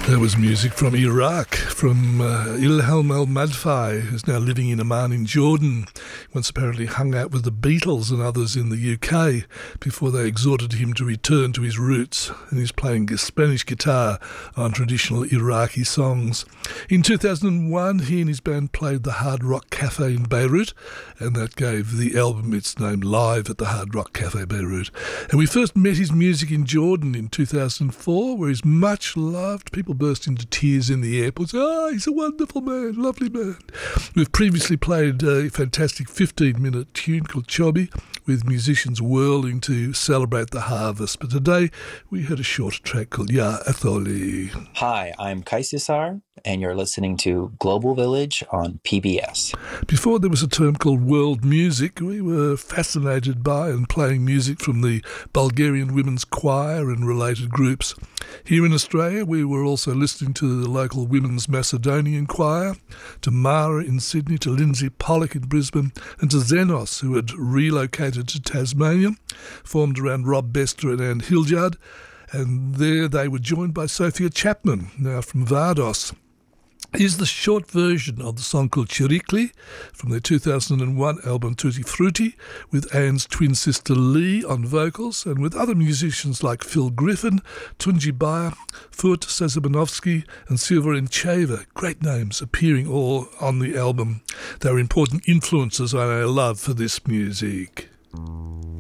That was music from Iraq, from Ilham al-Madfai, who's now living in Amman in Jordan. Once apparently hung out with the Beatles and others in the UK before they exhorted him to return to his roots, and he's playing Spanish guitar on traditional Iraqi songs. In 2001, he and his band played the Hard Rock Cafe in Beirut, and that gave the album its name, Live at the Hard Rock Cafe Beirut. And we first met his music in Jordan in 2004, where he's much loved. People burst into tears in the airport. He's a wonderful man, lovely man. We've previously played a fantastic 15-minute tune called Chobi, with musicians whirling to celebrate the harvest. But today we heard a shorter track called Ya Atholi. Hi, I'm Kaisisar, and you're listening to Global Village on PBS. Before there was a term called world music, we were fascinated by and playing music from the Bulgarian Women's Choir and related groups. Here in Australia, we were also listening to the local Women's Macedonian Choir, to Mara in Sydney, to Lindsay Pollock in Brisbane, and to Xenos, who had relocated to Tasmania, formed around Rob Bester and Anne Hildyard, and there they were joined by Sophia Chapman, now from Vardos. Here's the short version of the song called Chirikli from their 2001 album Tutti Frutti, with Anne's twin sister Lee on vocals and with other musicians like Phil Griffin, Tunji Bayer, Furt Sazabanovsky and Silverin Cheva. Great names appearing all on the album. They were important influences on our love for this music.